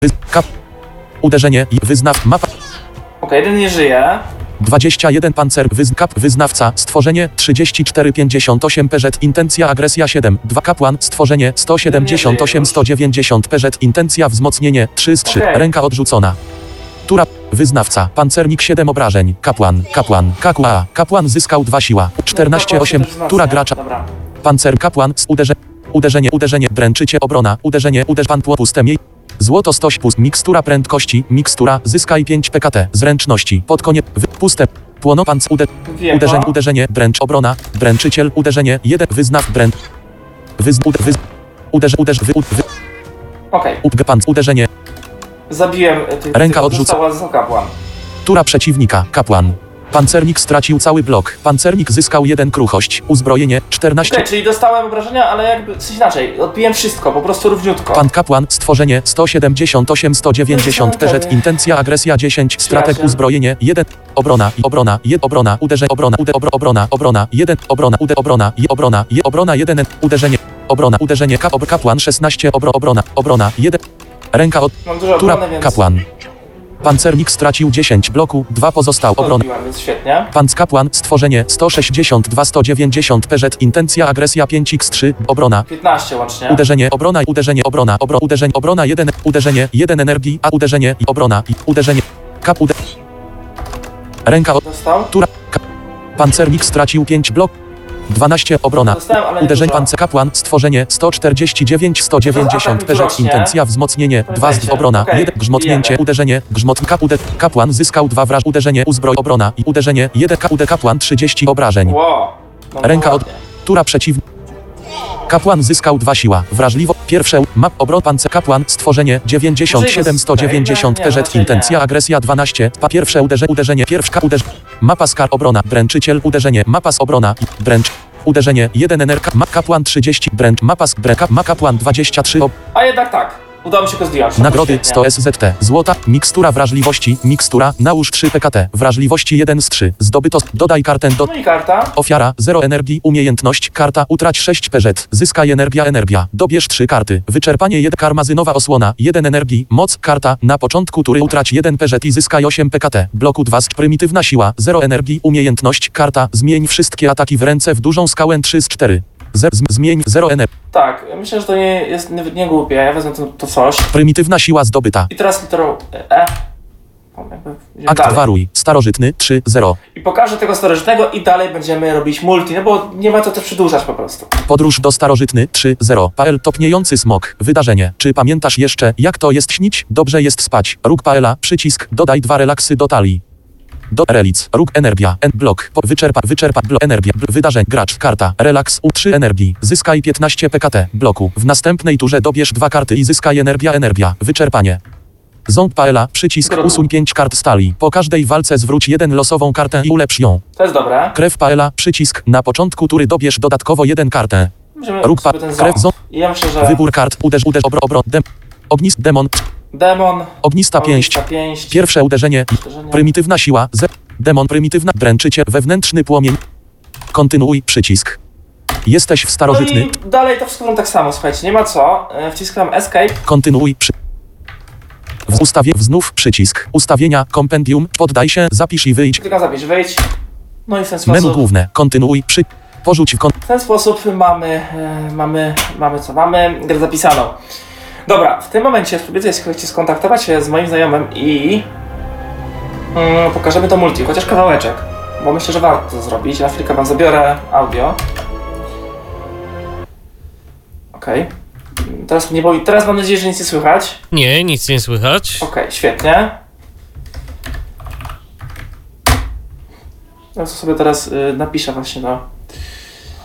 Uderzenie i wyznaw mapa. Okej, jeden nie żyje. 21 pancer wyznawca stworzenie 3458 PZ intencja agresja 7 2 kapłan stworzenie 178 190 PZ intencja wzmocnienie 3 z 3 Okej. ręka odrzucona. Tura wyznawca pancernik 7 obrażeń kapłan kapłan zyskał 2 siła 14 8 tura gracza Dobra. pancer kapłan uderzenie dręczycie obrona pan puste mniej. Złoto 100 pust mikstura prędkości mikstura zyskaj 5 PKT zręczności pod koniec puste płonopanc uderzenie dręcz obrona dręczyciel uderzenie 1 wyznaw dręcz Okej. uderzenie Zabiłem Ręka odrzuca. Został kapłan. tura przeciwnika kapłan pancernik stracił cały blok pancernik zyskał 1 kruchość uzbrojenie 14 Okej, czyli dostałem obrażenia, ale jakby coś inaczej. Odbiłem wszystko, po prostu równiutko. pan kapłan stworzenie 178 190 PZ intencja agresja 10 strateg uzbrojenie 1 obrona 1 obrona 1 uderzenie kapłan 16 obrona 1 ręka od Mam dużo tura obrony, więc kapłan pancernik stracił 10 bloku 2 pozostał obrona odbiłem, więc świetnie. Panc kapłan stworzenie 162 190 PZ intencja agresja 5x3 obrona 15 łącznie. uderzenie obrona obrona 1 uderzenie 1 energii a uderzenie i obrona i uderzenie ręka od Dostał? tura pancernik stracił 5 blok 12 obrona Dostałem, ale nie uderzenie dużo. pancer kapłan stworzenie 149 190 PZ rośnie. intencja wzmocnienie 2 z obrona Okej, 1 grzmotnięcie bijemy. uderzenie kapłan zyskał 2 wraż uderzenie uzbroj obrona i uderzenie 1 kapłan 30 obrażeń Wow. No, Ręka od ładnie. tura przeciwna. Kapłan zyskał 2 siła. Wrażliwo. Pierwsze map obron pancer kapłan stworzenie 97 190 Nie, PZ raczej intencja nie. agresja 12 pierwsze uderzenie mapa skar obrona dręczyciel uderzenie mapa z obrona i dręcz uderzenie 1 enerka kapłan 30 dręcz mapa z kapłan 23 A jednak tak. Udało mi się go zdjąć. nagrody Świetnie. 100 SZT złota mikstura wrażliwości mikstura nałóż 3 PKT wrażliwości 1 z 3 zdobyto dodaj kartę do No i karta. ofiara 0 energii, umiejętność, karta, utrać 6 PZ, zyskaj energia, dobierz 3 karty, wyczerpanie 1 karmazynowa osłona, 1 energii, moc, karta, na początku tury utrać 1 PZ i zyskaj 8 PKT, bloku 2 prymitywna siła, 0 energii, umiejętność, karta, zmień wszystkie ataki w ręce w dużą skałę 3 z 4. Zmień 0 energii. Tak, myślę, że to nie jest nie głupie. Ja wezmę to coś. Prymitywna siła zdobyta. I teraz literą E. Jakby idziemy Akt dalej. waruj, starożytny 3-0. I pokażę tego starożytnego i dalej będziemy robić multi, no bo nie ma co też przedłużać po prostu. Podróż do starożytny 3-0. PL topniejący smok. Wydarzenie. Czy pamiętasz jeszcze, jak to jest śnić? Dobrze jest spać. Róg PLA, przycisk, dodaj 2 relaksy do talii. Do relic, róg energia, blok, wyczerpa, blok, energia, wydarzeń, gracz, karta, relaks, U3 energii, zyskaj 15 PKT, bloku. W następnej turze dobierz 2 karty i zyskaj energia, wyczerpanie. Ząb PLA, przycisk, usuń 5 kart stali. Po każdej walce zwróć 1 losową kartę i ulepsz ją. To jest dobre. Krew PLA, przycisk, na początku tury dobierz dodatkowo 1 kartę. Będziemy Róg sobie ten krew, ząb. I ja myślę, że Wybór kart, uderz, demon, demon, ognista pięść, pięść. pierwsze uderzenie, prymitywna siła, demon, prymitywna, dręczycie, wewnętrzny płomień, kontynuuj, przycisk. Jesteś w No starożytny, i dalej to wszystko tak samo, słuchajcie, nie ma co. Wciskam escape. kontynuuj, znów przycisk, ustawienia, kompendium, poddaj się, zapisz i wyjdź, Klikam zapisz, wyjdź. No i w ten menu sposób, główne, kontynuuj, porzuć w ten sposób mamy co? Mamy grę zapisaną. Dobra, w tym momencie spróbuję się skontaktować się z moim znajomym i pokażemy to multi, chociaż kawałeczek, bo myślę, że warto to zrobić. Na chwilkę wam zabiorę audio. Okej. Teraz mam nadzieję, że nic nie słychać. Nie, nic nie słychać. Okej, świetnie. Ja to sobie teraz napiszę właśnie